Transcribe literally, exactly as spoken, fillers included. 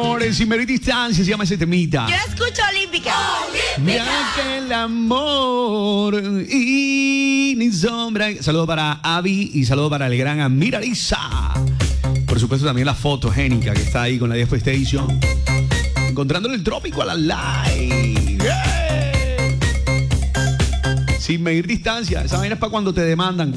amores, sin medir distancia, se llama ese temita. Yo escucho Olímpica. Ya que el amor y ni sombra. Saludo para Abby y saludo para el gran Amiraliza. Por supuesto también la fotogénica que está ahí con la diez Station. Encontrándole el trópico a la live. Yeah. Sin medir distancia. Esa vaina es para cuando te demandan.